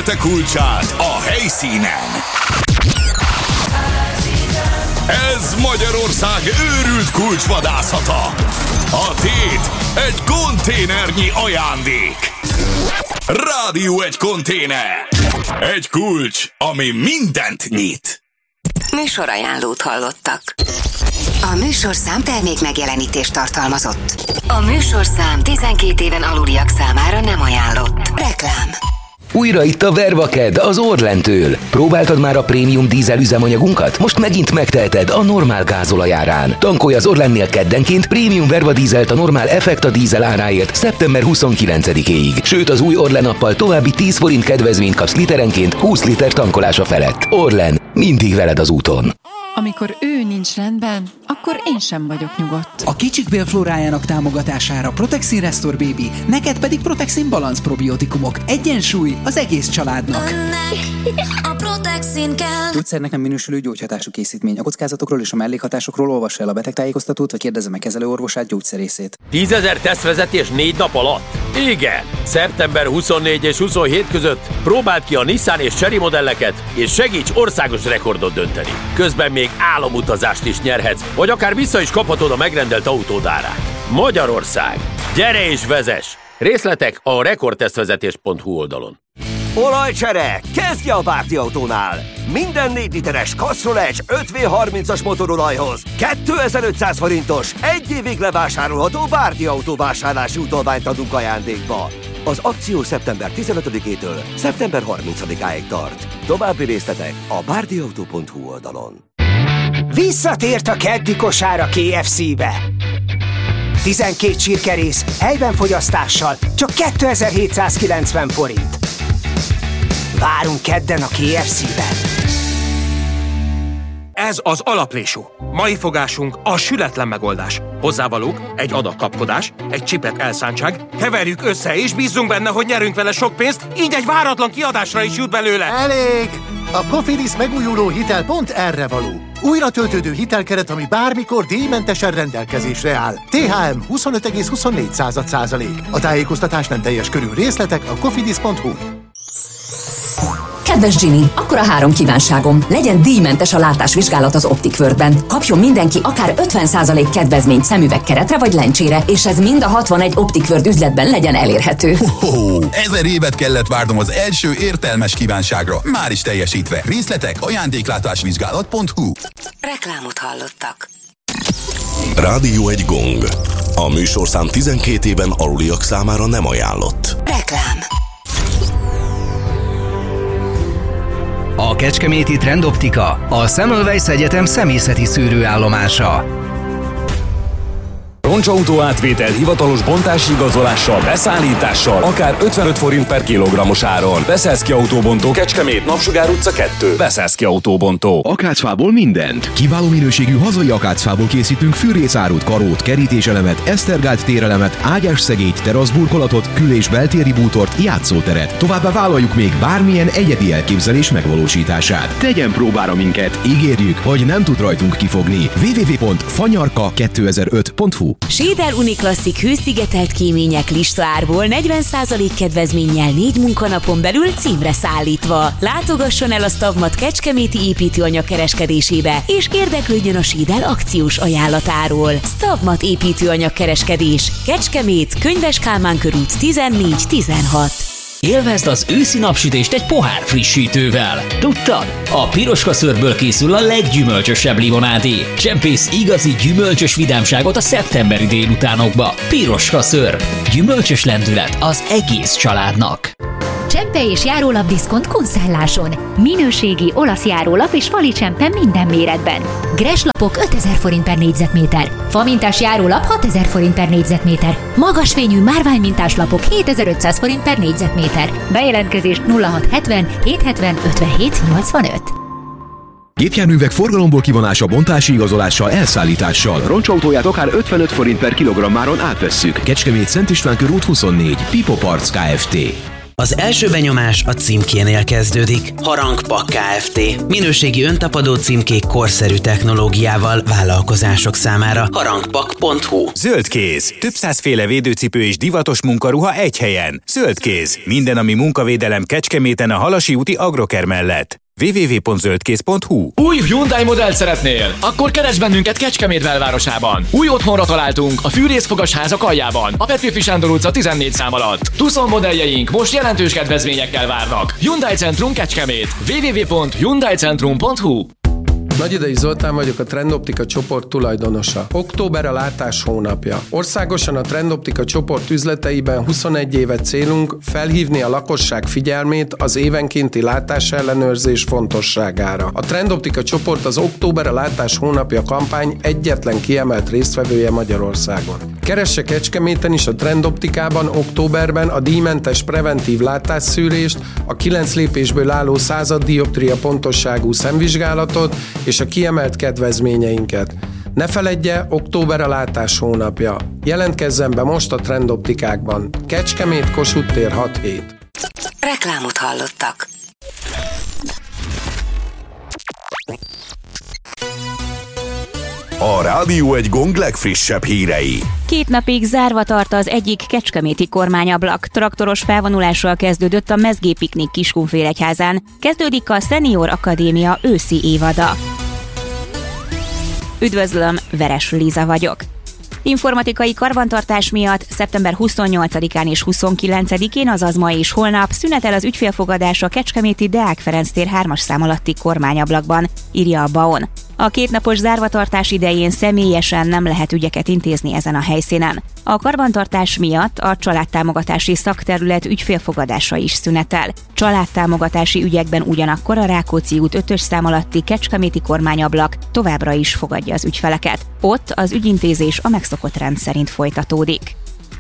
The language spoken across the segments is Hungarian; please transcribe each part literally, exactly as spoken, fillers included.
élete kulcsát a helyszínen. Ez Magyarország őrült kulcsvadászata. A tét egy konténernyi ajándék. Rádió egy konténer. Egy kulcs, ami mindent nyit. Műsorajánlót hallottak. A műsorszám termék megjelenítést tartalmazott. A műsorszám tizenkét éven aluliak számára nem ajánlott. Reklám. Újra itt a Vervaked az Orlentől. Próbáltad már a prémium dízel üzemanyagunkat? Most megint megteheted a normál gázolajárán. Tankolj az Orlennél keddenként prémium Verva dízelt a normál Effekta dízel áráért szeptember huszonkilencedikéig. Sőt, az új Orlen appal további tíz forint kedvezményt kapsz literenként húsz liter tankolása felett. Orlen, mindig veled az úton. Amikor ő nincs rendben, akkor én sem vagyok nyugodt. A kicsikbél flórájának támogatására Protexin Restore Baby, neked pedig Protexin Balance probiotikumok. Egyensúly az egész családnak. A Protexin kell. Gyógyszernek nem minősülő gyógyhatású készítmény. A kockázatokról és a mellékhatásokról olvassa el a betegtájékoztatót, vagy kérdezze meg kezelőorvosát, gyógyszerészét. tízezer tesztvezetés négy nap alatt? Igen! szeptember huszonnégy és huszonhét között próbáld ki a Nissan és Chery modelleket, és segíts országos rekordot dönteni. Közben még álomutazást is nyerhetsz, vagy akár vissza is kaphatod a megrendelt autód árát. Magyarország! Gyere és vezess! Részletek a rekordtesztvezetés pont hu oldalon. Olajcsere! Kezdje a Bárdi Autónál! Minden négy literes Castrol öt vé harmincas motorolajhoz kétezer-ötszáz forintos, egy évig levásárolható Bárdi Autó vásárlási utalványt adunk ajándékba. Az akció szeptember tizenötödikétől szeptember harmincadikáig tart. További részletek a bárdiautó pont hu oldalon. Visszatért a keddi kosár a ká ef cé-be! tizenkét csirkerész, helyben fogyasztással, csak kétezer-hétszázkilencven forint. Várunk kedden a ká ef cé-ben! Ez az alaplésú. Mai fogásunk a sületlen megoldás. Hozzávalók, egy adag kapkodás, egy csipet elszántság, keverjük össze és bízzunk benne, hogy nyerünk vele sok pénzt, így egy váratlan kiadásra is jut belőle. Elég! A Cofidis megújuló hitel pont erre való. Újra töltődő hitelkeret, ami bármikor díjmentesen rendelkezésre áll. té há em huszonöt egész huszonnégy százalék. A tájékoztatás nem teljes körű, részletek a cofidis pont hu. Kedves Ginny, akkor a három kívánságom. Legyen díjmentes a látásvizsgálat az Optic Worldben. Kapjon mindenki akár ötven százalék kedvezményt szemüvegkeretre vagy lencsére, és ez mind a hatvanegy Optic World üzletben legyen elérhető. Ho-ho, ezer évet kellett várnom az első értelmes kívánságra. Már is teljesítve. Részletek ajándéklátásvizsgálat pont hu. Reklámot hallottak. Rádió egy gong. A műsorszám tizenkét éven aluliak számára nem ajánlott. Reklám. A kecskeméti Trendoptika, a Semmelweis Egyetem személyzeti szűrőállomása. Roncsautó átvétel hivatalos bontási igazolással, beszállítással, akár ötvenöt forint per kilogrammos áron. Beszeszki Autóbontó, Kecskemét, Napsugár utca kettő. Beszeszki Autóbontó. Akácfából mindent. Kiváló minőségű hazai akácfából készítünk fűrészárút, karót, kerítéselemet, esztergált térelemet, ágyásszegélyt, teraszburkolatot, kül- és beltéri bútort, játszóteret. Továbbá vállaljuk még bármilyen egyedi elképzelés megvalósítását. Tegyen próbára minket, ígérjük, hogy nem tud rajtunk kifogni. double-u double-u double-u pont fanyarka kétezer-öt pont hu. Séder Uniklasszik hőszigetelt kémények listaárból negyven százalék kedvezménnyel négy munkanapon belül címre szállítva. Látogasson el a Stavmat kecskeméti építőanyag kereskedésébe, és érdeklődjön a Séder akciós ajánlatáról. Stavmat építőanyag kereskedés. Kecskemét, Könyves Kálmán körút tizennégy tizenhat. Élvezd az őszi napsütést egy pohár frissítővel. Tudtad? A piroska szörből készül a leggyümölcsösebb limonádé. Csempész igazi gyümölcsös vidámságot a szeptemberi délutánokba. Piroska szörb. Gyümölcsös lendület az egész családnak. Csempe és járólap diszkont konszálláson. Minőségi olasz járólap és fali csempe minden méretben. Greslapok ötezer forint per négyzetméter. Famintás járólap hatezer forint per négyzetméter. Magasfényű márványmintás lapok hétezer-ötszáz forint per négyzetméter. Bejelentkezés nulla hat hetven hét hetven ötvenhét nyolcvanöt. Gépjárművek forgalomból kivonása bontási igazolással, elszállítással. Roncsautóját akár ötvenöt forint per kilogrammáron átvesszük. Kecskemét Szent István körút huszonnégy. Pipo Parts Kft. Az első benyomás a címkénél kezdődik. Harangpak Kft. Minőségi öntapadó címkék korszerű technológiával vállalkozások számára. harangpak pont hu. Zöldkéz. Több százféle védőcipő és divatos munkaruha egy helyen. Zöldkéz. Minden, ami munkavédelem Kecskeméten a Halasi úti Agroker mellett. double-u double-u double-u pont zöldkéz pont hu. Új Hyundai modellt szeretnél? Akkor keresd bennünket Kecskemét belvárosában. Új otthonra találtunk a fűrészfogas házak aljában, a Petőfi Sándor utca tizennégy szám alatt. Tucson modelljeink most jelentős kedvezményekkel várnak. Hyundai Centrum Kecskemét. double-u double-u double-u pont hyundai centrum pont hu. Nagyidei Zoltán vagyok, a Trendoptika csoport tulajdonosa. Október a látás hónapja. Országosan a Trendoptika csoport üzleteiben huszonegy éve célunk felhívni a lakosság figyelmét az évenkénti látásellenőrzés fontosságára. A Trendoptika csoport az Október a látás hónapja kampány egyetlen kiemelt résztvevője Magyarországon. Keresse Kecskeméten is a Trendoptikában októberben a díjmentes preventív látásszűrést, a kilenc lépésből álló század dioptria pontosságú szemvizsgálatot és a kiemelt kedvezményeinket. Ne feledje, október a látás hónapja. Jelentkezzen be most a Trendoptikákban. Kecskemét, Kossuth tér hat hét. Reklámot hallottak. A Rádió egy Gong legfrissebb hírei. Két napig zárva tart az egyik kecskeméti kormányablak. Traktoros felvonulással kezdődött a mezgépiknik Kiskunfélegyházán. Kezdődik a Senior Akadémia őszi évada. Üdvözlöm, Veres Liza vagyok. Informatikai karbantartás miatt szeptember huszonnyolcadikán és huszonkilencedikén, azaz ma és holnap szünetel az ügyfélfogadás a kecskeméti Deák Ferenc tér hármas szám alatti kormányablakban, írja a BAON. A kétnapos zárvatartás idején személyesen nem lehet ügyeket intézni ezen a helyszínen. A karbantartás miatt a családtámogatási szakterület ügyfélfogadása is szünetel. Családtámogatási ügyekben ugyanakkor a Rákóczi út ötös szám alatti kecskeméti kormányablak továbbra is fogadja az ügyfeleket. Ott az ügyintézés a megszokott rend szerint folytatódik.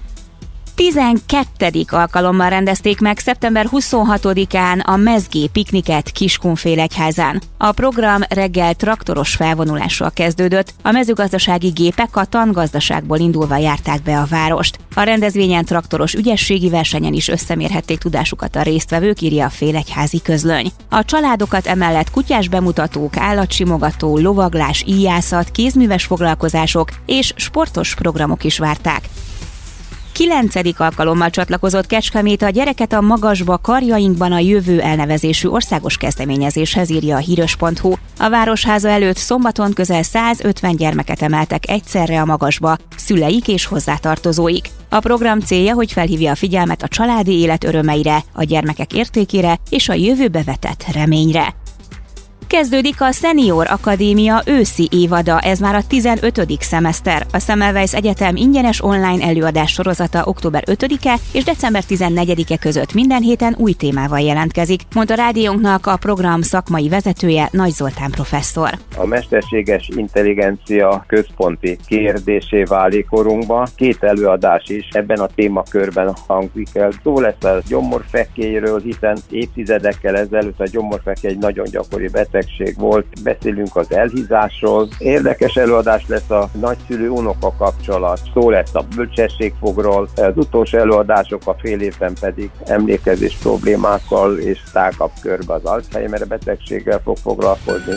tizenkettedik alkalommal rendezték meg szeptember huszonhatodikán a mezgé pikniket Kiskunfélegyházán. A program reggel traktoros felvonulással kezdődött, a mezőgazdasági gépek a tangazdaságból indulva járták be a várost. A rendezvényen traktoros ügyességi versenyen is összemérhették tudásukat a résztvevők, írja a Félegyházi Közlöny. A családokat emellett kutyás bemutatók, állatsimogató, lovaglás, íjászat, kézműves foglalkozások és sportos programok is várták. Kilencedik alkalommal csatlakozott Kecskemét a Gyereket a magasba, karjainkban a jövő elnevezésű országos kezdeményezéshez, írja a híres pont hu. A Városháza előtt szombaton közel százötven gyermeket emeltek egyszerre a magasba, szüleik és hozzátartozóik. A program célja, hogy felhívja a figyelmet a családi élet örömeire, a gyermekek értékére és a jövőbe vetett reményre. Kezdődik a Senior Akadémia őszi évada, ez már a tizenötödik szemeszter. A Semmelweis Egyetem ingyenes online előadás sorozata október ötödike és december tizennegyedike között minden héten új témával jelentkezik, mondta rádiónknak a program szakmai vezetője, Nagy Zoltán professzor. A mesterséges intelligencia központi kérdésé válik korunkban. Két előadás is ebben a témakörben hangzik el. Szó lesz a gyomorfekélyről, hiszen évtizedekkel ezelőtt a gyomorfekély egy nagyon gyakori beteg volt. Beszélünk az elhízásról. Érdekes előadás lesz a nagyszülő-unoka kapcsolat. Szó lesz a bölcsességfogról. Az utolsó előadások a fél évben pedig emlékezés problémákkal és tágabb körbe az Alzheimer betegséggel fog foglalkozni.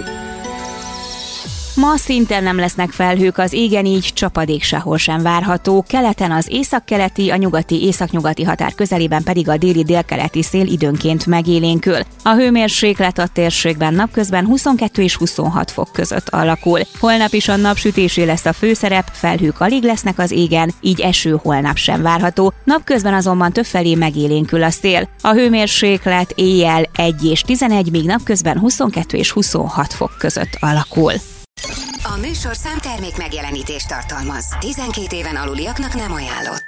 Ma szintén nem lesznek felhők az égen, így csapadék sehol sem várható. Keleten az északkeleti, a nyugati-északnyugati határ közelében pedig a déli-délkeleti szél időnként megélénkül. A hőmérséklet a térségben napközben huszonkettő és huszonhat fok között alakul. Holnap is a napsütésé lesz a főszerep, felhők alig lesznek az égen, így eső holnap sem várható. Napközben azonban többfelé megélénkül a szél. A hőmérséklet éjjel egy és tizenegy, míg napközben huszonkettő és huszonhat fok között alakul. A műsorszám termék megjelenítést tartalmaz. tizenkét éven aluliaknak nem ajánlott.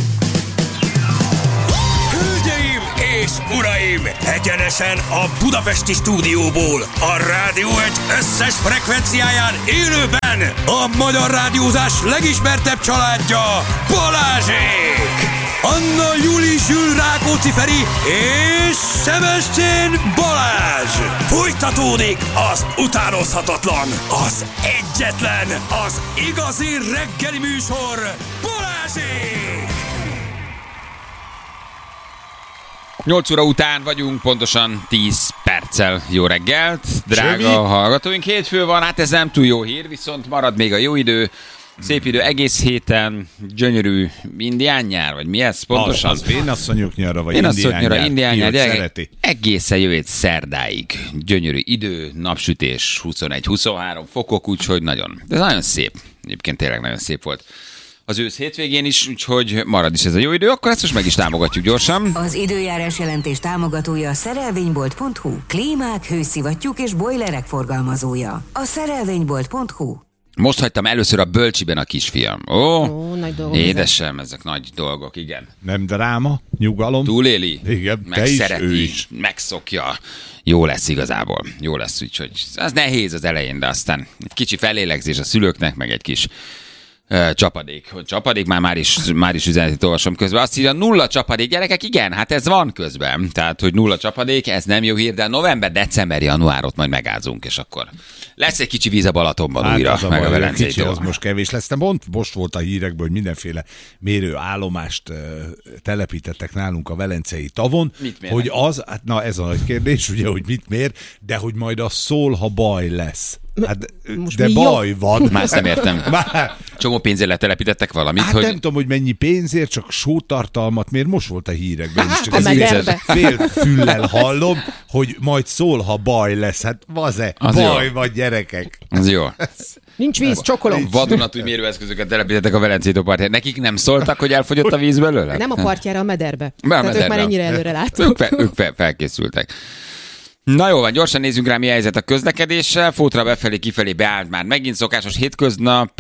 Hölgyeim és uraim! Egyenesen a budapesti stúdióból, a Rádió egy összes frekvenciáján élőben a magyar rádiózás legismertebb családja, Balázsék! Anna Juli Zsül Rákóczi Feri és Sebestyén Balázs! Folytatódik az utánozhatatlan, az egyetlen, az igazi reggeli műsor, Balázsék! nyolc óra után vagyunk, pontosan tíz perccel. Jó reggelt, drága Csövi. hallgatóink. Hétfő van, hát ez nem túl jó hír, viszont marad még a jó idő. Szép idő egész héten, gyönyörű indián nyár, vagy mi ez pontosan? Az, az vénasszonyok nyara, vagy Én indián nyár. nyara, indián nyár, szereti. Egészen jövő hét szerdáig. Gyönyörű idő, napsütés, huszonegy huszonhárom fokok, úgyhogy nagyon, de nagyon szép. Egyébként tényleg nagyon szép volt az ősz hétvégén is, úgyhogy marad is ez a jó idő, akkor ezt most meg is támogatjuk gyorsan. Az időjárás jelentés támogatója a szerelvénybolt pont hu. Klímák, hőszivattyúk és bojlerek forgalmazója. A szerelvénybolt pont hu. Most hagytam először a bölcsiben a kisfiam. Ó, Ó nagy dolgok. édesem, ezek nagy dolgok, igen. Nem dráma, nyugalom. Túléli, igen, meg is, szereti, megszokja. Jó lesz igazából. Jó lesz, úgyhogy az nehéz az elején, de aztán egy kicsi felélegzés a szülőknek, meg egy kis uh, csapadék. Hogy csapadék, már, már is, már is üzenetet olvasom közben. Azt írja, nulla csapadék, gyerekek, igen, hát ez van közben. Tehát, hogy nulla csapadék, ez nem jó hír, de november, december, januárot majd megázunk, és akkor lesz egy kicsi víz a Balatonban hát újra, a meg a Velencétől. Az most kevés lesz. De mond, most volt a hírekből, hogy mindenféle mérőállomást uh, telepítettek nálunk a Velencei tavon, hogy az, hát na ez a nagy kérdés, ugye, hogy mit mér, de hogy majd az szól, ha baj lesz. Hát, de baj jó? Van. Már ezt nem értem. Már... Csomó pénzért letelepítettek valamit. Hát hogy... nem tudom, hogy mennyi pénzért, csak sótartalmat mér. Most volt a hírekben. Hát, csak ez fél füllel hallom, hogy majd szól, ha baj lesz. Hát vaze, az baj jó. Van, gyerekek. Az jó. Nincs víz, csokolom. Vadonatúj mérőeszközöket telepítettek a Velencétó partján. Nekik nem szóltak, hogy elfogyott a víz belőle? Nem a partjára, a mederbe. A Tehát mederbe. Ők már ennyire előre láttuk. Ők, fe, ők fe, felkészültek. Na jó van, gyorsan nézzünk rá, mi a helyzet a közlekedéssel. Fótra befelé, kifelé beállt már megint szokásos hétköznap.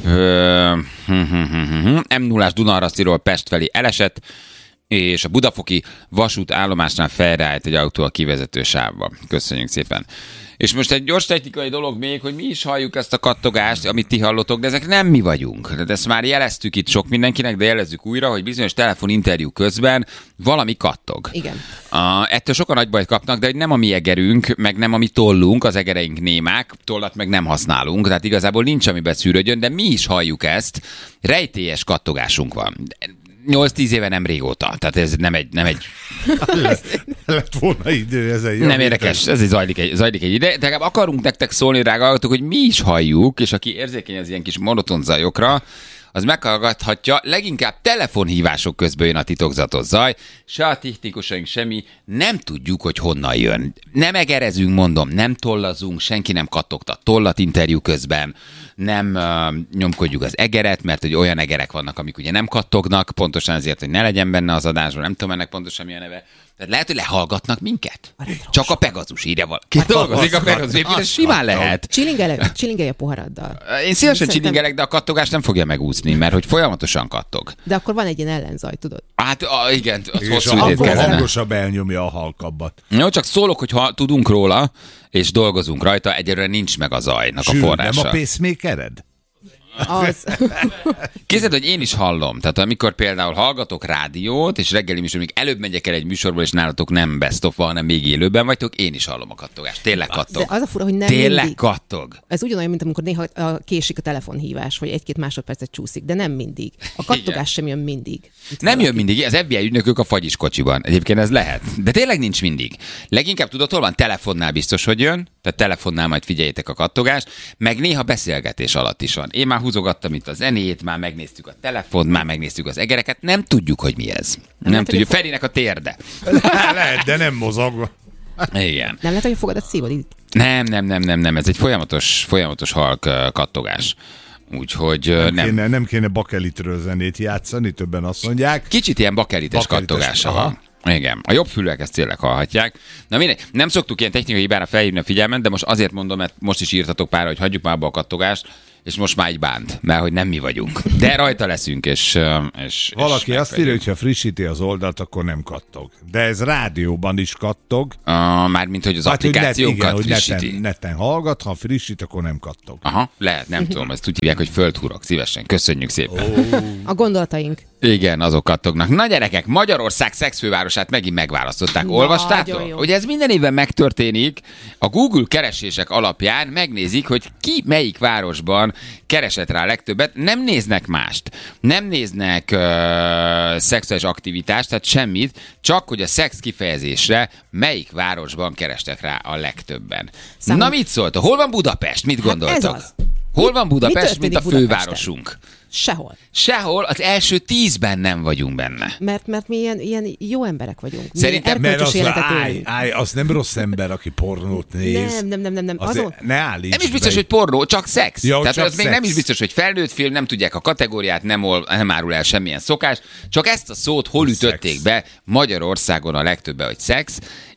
em nullás Dunaharasztiról Pest felé elesett, és a budafoki vasútállomásnál felreállt egy autó a kivezető sávba. Köszönjük szépen. És most egy gyors technikai dolog még, hogy mi is halljuk ezt a kattogást, amit ti hallotok, de ezek nem mi vagyunk. De ezt már jeleztük itt sok mindenkinek, de jelezzük újra, hogy bizonyos telefoninterjú közben valami kattog. Igen. Uh, ettől sokan nagy bajt kapnak, de hogy nem a mi egerünk, meg nem a mi tollunk, az egereink némák, tollat meg nem használunk, tehát igazából nincs, ami beszűrődjön, de mi is halljuk ezt. Rejtélyes kattogásunk van. nyolc-tíz éve nem régóta. Tehát ez nem egy... Nem egy... lett, lett volna idő ezen. Nem érdekes, ez egy zajlik, egy, zajlik egy ide. De akarunk nektek szólni, drága hallgatók, hogy mi is halljuk, és aki érzékeny az ilyen kis monoton zajokra, az meghallgathatja, leginkább telefonhívások közben jön a titokzatos zaj, se a technikusaink semmi, nem tudjuk, hogy honnan jön. Nem egerezünk, mondom, nem tollazunk, senki nem kattogta tollat interjú közben, nem uh, nyomkodjuk az egeret, mert hogy olyan egerek vannak, amik ugye nem kattognak, pontosan ezért, hogy ne legyen benne az adásban, nem tudom ennek pontosan mi a neve. Tehát lehet, hogy lehallgatnak minket? Csak a Pegazus írja valaki. Dolgozik a Pegazus, éppen ez simán lehet. Csilingelj a poharaddal. Én szívesen csilingelek, de a kattogás nem fogja megúszni, mert hogy folyamatosan kattog. De akkor van egy ilyen ellenzaj, tudod? Hát a, igen, az hosszú idét kellene. Hangosabb elnyomja a halkabbat. Jó, csak szólok, hogy ha tudunk róla, és dolgozunk rajta, egyelőre nincs meg a zajnak Sűrű, a forrása. nem a pacemakered? Az. Képzeld, hogy én is hallom. Tehát amikor például hallgatok rádiót, és reggeli műsor, még előbb megyek el egy műsorból, és nálatok nem best of, hanem még élőben vagytok, én is hallom a kattogást. Tényleg kattog. De az a fura, hogy nem Tényleg mindig. kattog. Ez ugyanolyan, mint amikor néha a késik a telefonhívás, hogy egy-két másodpercet csúszik, de nem mindig. A kattogás Igen. sem jön mindig. Itt nem valaki. Jön mindig. Az ef bé i ügynökök a fagyis kocsiban. Egyébként ez lehet. De tényleg nincs mindig. Leginkább tudod, hol van? Telefonnál biztos, hogy jön. Tehát telefonnál majd figyeljétek a kattogást, meg néha beszélgetés alatt is van. Én már húzogattam itt a zenét, már megnéztük a telefont, már megnéztük az egereket, nem tudjuk, hogy mi ez. Nem, nem tudjuk. Ferinek a térde. Lehet, de nem mozog. Igen. Nem lehet, hogy a fogadat szívod itt? Nem, nem, nem, nem, nem. Ez egy folyamatos, folyamatos halk kattogás. Úgyhogy nem, nem. Kéne, nem kéne bakelitről zenét játszani, többen azt mondják. Kicsit ilyen bakelites, bakelites kattogása aha. van. Igen, a jobb fülűek ezt tényleg hallhatják. Na mindegy, nem szoktuk ilyen technikai hibára felhívni a figyelmet, de most azért mondom, mert most is írtatok pár, hogy hagyjuk már abba a kattogást, és most már így bánt, mert hogy nem mi vagyunk. De rajta leszünk, és... és Valaki és azt írja, hogy ha frissíti az oldalt, akkor nem kattog. De ez rádióban is kattog. Uh, Mármint, hogy az hát, applikációkat hogy net, igen, frissíti. Hogy neten, neten hallgat, ha frissít, akkor nem kattog. Aha, lehet, nem tudom, ezt úgy hívják, hogy földhurok. Szívesen, köszönjük szépen. Oh. A gondolataink. Igen, azok kattognak. Na gyerekek, Magyarország szexfővárosát megint megválasztották. Olvastátok? Hogy ez minden évben megtörténik, a Google keresések alapján megnézik, hogy ki melyik városban Facebookon, keresett rá a legtöbbet, nem néznek mást. Nem néznek uh, szexuális aktivitást, tehát semmit, csak hogy a szex kifejezésre melyik városban kerestek rá a legtöbben. Szám... Na mit szólt? Hol van Budapest? Mit gondoltak? Hát ez az. Hol van Budapest, mint a fővárosunk? Sehol. Sehol, az első tízben nem vagyunk benne. Mert, mert mi ilyen, ilyen jó emberek vagyunk. Szerintem, mert az, állj, állj, az nem rossz ember, aki pornót néz. Nem, nem, nem, nem. nem. Azon... Ne állíts Nem is biztos, be. hogy pornó, csak szex. Ja, Tehát csak az szex. még nem is biztos, hogy felnőtt film, nem tudják a kategóriát, nem, ol, nem árul el semmilyen szokás. Csak ezt a szót hol ütötték szex. Be Magyarországon a legtöbben, hogy szex,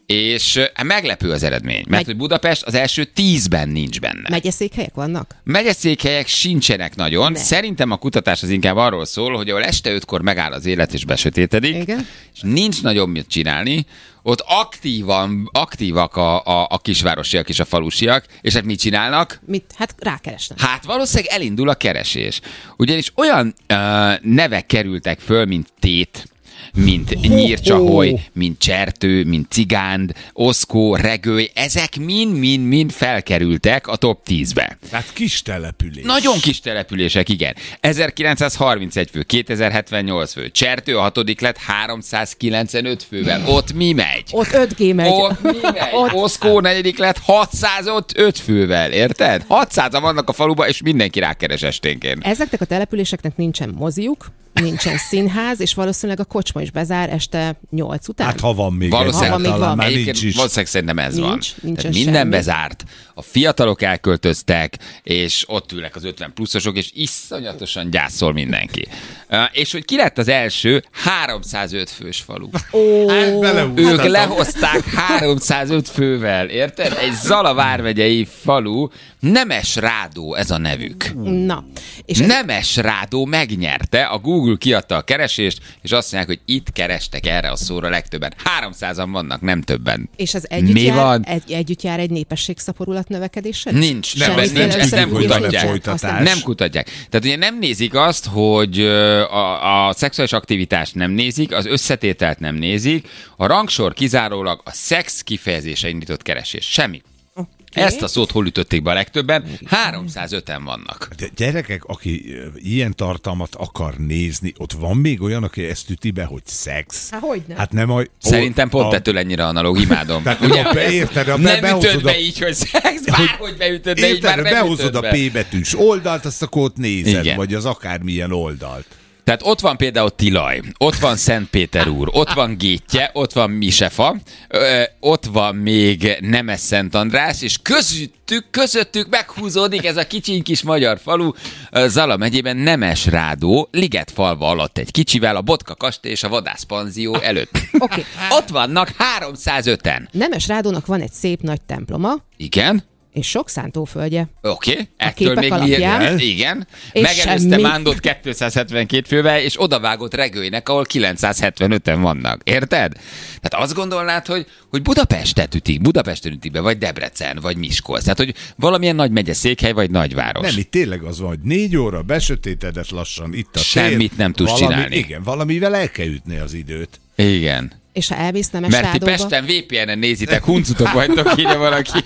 és hát meglepő az eredmény, mert Megy... hogy Budapest az első tízben nincs benne. Megyeszékhelyek vannak? Megyeszékhelyek sincsenek nagyon. Ne. Szerintem a kutatás az inkább arról szól, hogy ahol este ötkor megáll az élet és besötétedik, igen. És nincs nagyon mit csinálni, ott aktívan, aktívak a, a, a kisvárosiak és a falusiak, és hát mit csinálnak? Mit? Hát rákeresnek. Hát valószínűleg elindul a keresés. Ugyanis olyan uh, nevek kerültek föl, mint tét, mint nyírcsaholy, mint csertő, mint cigánd, oszkó, regőly, ezek mind-mind-mind felkerültek a top tízbe. Tehát kis település. Nagyon kis települések, igen. ezerkilencszázharmincegy fő, kétezer-hetvennyolc fő, csertő a hatodik lett háromszázkilencvenöt fővel. Ott mi megy? Ott öt G megy. Ott mi megy? Ott... Oszkó negyedik lett hatszázöt fővel, érted? hatszázan vannak a faluban, és mindenki rákeres esténként. Ezeknek a településeknek nincsen moziuk, nincsen színház, és valószínűleg a kocsma is bezár este nyolc után. Hát ha van még valószínűleg, egy, talán már nincs is. Valószínűleg szerintem ez nincs, van. Tehát minden semmi. bezárt, a fiatalok elköltöztek, és ott ülnek az ötven pluszosok, és iszonyatosan gyászol mindenki. Uh, és hogy ki lett az első? háromszázöt fős falu. Oh, hát ők lehozták háromszázöt fővel, érted? Egy Zala vármegyei falu, Nemesrádó ez a nevük. Na. És ez... Nemesrádó megnyerte, a Google kiadta a keresést, és azt mondják, hogy itt kerestek erre a szóra legtöbben. háromszázan vannak, nem többen. És az együtt, Mi jár, van? Egy, együtt jár egy népességszaporulat növekedéssel? Nincs, nem, nincs, nincs, ezt nem kutatják. Nem kutatják. Tehát ugye nem nézik azt, hogy a, a szexuális aktivitást nem nézik, az összetételt nem nézik, a rangsor kizárólag a szex kifejezése indított keresés. Semmi. Okay. Ezt a szót hol ütötték be a legtöbben? háromszázöten vannak. De gyerekek, aki ilyen tartalmat akar nézni, ott van még olyan, aki ezt üti be, hogy szex? Há, hogyne? Hát nem a... Szerintem pont a... ettől ennyire analóg, imádom. Tehát, ugye, érted, a nem be, ütöd be a... így, hogy szex, bárhogy beütöd be, így már nem behozod a P betűs oldalt, azt akkor ott nézed, igen. Vagy az akármilyen oldalt. Tehát ott van például Tilaj, ott van Szentpéter úr, ott van Gétje, ott van Misefa, ö, ott van még Nemes Szent András, és közöttük, közöttük meghúzódik ez a kicsiny kis magyar falu, Zala megyében Nemesrádó, Ligetfalva alatt egy kicsivel, a Botka kastély és a vadászpanzió előtt. Okay. Ott vannak háromszázöten. Nemesrádónak van egy szép nagy temploma. Igen. És sok szántóföldje. Oké, okay. Ettől még milyen, igen. Megelőzte Mándot kétszázhetvenkét fővel, és odavágott Regőinek, ahol kilencszázhetvenöten vannak. Érted? Tehát azt gondolnád, hogy, hogy Budapestet ütik, Budapesten ütik be, vagy Debrecen, vagy Miskolc. Tehát, hogy valamilyen nagy megyeszékhely, vagy nagyváros. Nem, itt tényleg az van, hogy négy óra besötétedett lassan itt a Semmit tér, nem tudsz valami, csinálni. Igen, valamivel el kell ütni az időt. Igen. És ha elmész Nemesrádóba... Mert ti Pesten vé pé en-en nézitek, huncutok vagytok, írja valaki.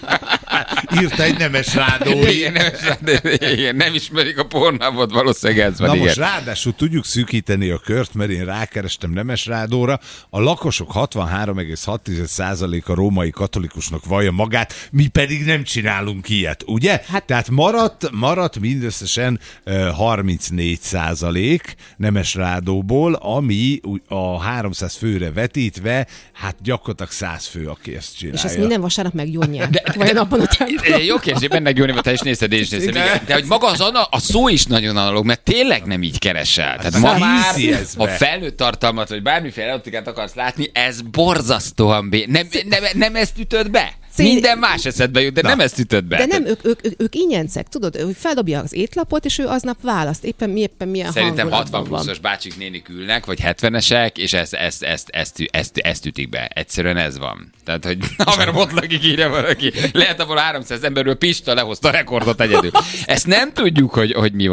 Írta egy Nemesrádó. Igen, Nemesrádó. Igen, nem ismerik a Pornhubot, valószínűleg ez van. Na igen. most ráadásul tudjuk szűkíteni a kört, mert én rákerestem Nemesrádóra. A lakosok hatvanhárom egész hat százaléka római katolikusnak vallja magát, mi pedig nem csinálunk ilyet, ugye? Hát... Tehát maradt, maradt mindösszesen uh, harmincnégy százalék Nemesrádóból, ami a háromszáz főre vetít, hát gyakorlatilag száz fő, aki ezt csinálja. És ezt minden vasárnap meggyónják. De, de, abban a de, jó kérdés, bennek jó névet, te is nézted, én is néztem. Igen. De hogy maga az ana, a szó is nagyon analóg, mert tényleg nem így keresel. Tehát ma már, ha felnőtt tartalmat, vagy bármiféle erotikát akarsz látni, ez borzasztóan bé... Nem, nem, nem ezt ütöd be? Szél... Minden más eszedbe jut, de Na. nem ezt ütöd be. De nem, ők, ők, ők, ők ingyencek, tudod, hogy feldobja az étlapot, és ő aznap választ, éppen mi éppen milyen Szerintem hatvan pluszos bácsik nénik ülnek, vagy hetvenesek, és ezt, ezt, ezt, ezt, ezt, ezt ütik be. Egyszerűen ez van. Tehát, hogy haver ott lakik, írja valaki. Lehet abból háromszáz emberről Pista lehozta a rekordot egyedül. Ezt nem tudjuk, hogy, hogy mi van.